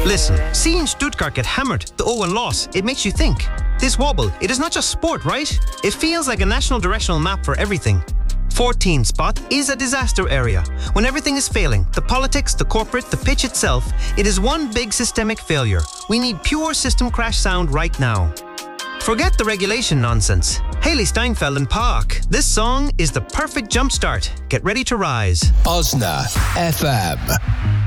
Listen, seeing Stuttgart get hammered, the 0-1 loss, it makes you think. This wobble, it is not just sport, right? It feels like a national directional map for everything. 14th spot is a disaster area. When everything is failing, the politics, the corporate, the pitch itself, it is one big systemic failure. We need pure system crash sound right now. Forget the regulation nonsense. Hayley Steinfeld and Park. This song is the perfect jumpstart. Get ready to rise. Osna FM.